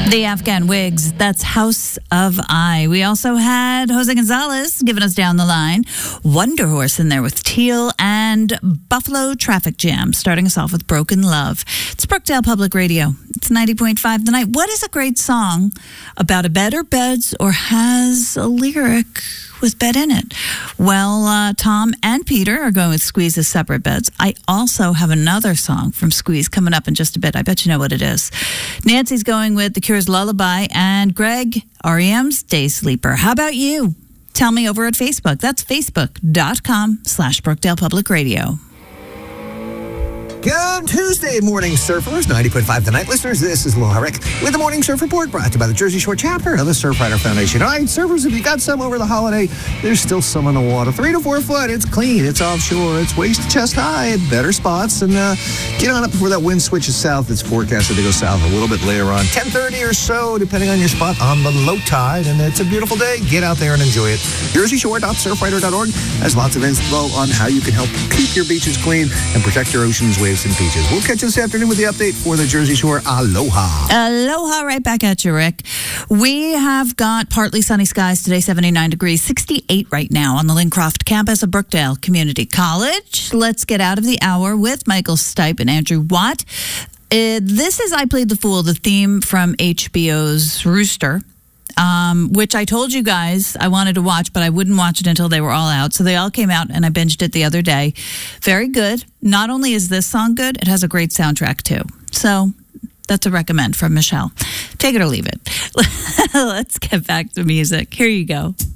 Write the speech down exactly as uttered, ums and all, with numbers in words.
The Afghan Wigs, that's House of I. We also had Jose Gonzalez giving us Down the Line. Wonder Horse in there with Teal, and Buffalo Traffic Jam starting us off with Broken Love. It's Brookdale Public Radio. It's ninety point five The Night. What is a great song about a bed or beds, or has a lyric with bed in it? Well, uh, Tom and Peter are going with Squeeze's Separate Beds. I also have another song from Squeeze coming up in just a bit. I bet you know what it is. Nancy's going with The Cure's Lullaby, and Greg, R E M's Day Sleeper. How about you? Tell me over at Facebook. That's facebook.com slash Brookdale Public Radio. Good Tuesday morning, surfers. ninety point five The Night listeners. This is Aloha Rick with the Morning Surf Report, brought to you by the Jersey Shore chapter of the Surfrider Foundation. All right, surfers, if you got some over the holiday, there's still some in the water. Three to four foot. It's clean. It's offshore. It's waist to chest high at better spots. And uh, get on up before that wind switches south. It's forecasted to go south a little bit later on, ten thirty or so, depending on your spot on the low tide. And it's a beautiful day. Get out there and enjoy it. jersey shore dot surfrider dot org has lots of info on how you can help keep your beaches clean and protect your oceans, waves, and beaches. We'll catch you this afternoon with the update for the Jersey Shore. Aloha. Aloha, right back at you, Rick. We have got partly sunny skies today, seventy-nine degrees, sixty-eight right now on the Lincroft campus of Brookdale Community College. Let's get out of the hour with Michael Stipe and Andrew Watt. Uh, this is I Played the Fool, the theme from H B O's Rooster. Um, which I told you guys I wanted to watch, but I wouldn't watch it until they were all out. So they all came out, and I binged it the other day. Very good. Not only is this song good, it has a great soundtrack, too. So that's a recommend from Michelle. Take it or leave it. Let's get back to music. Here you go.